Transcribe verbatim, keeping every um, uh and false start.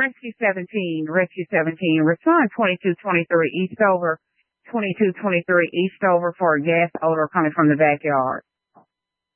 Rescue seventeen, Rescue seventeen, respond twenty-two twenty-three Eastover, twenty-two twenty-three Eastover for a gas odor coming from the backyard.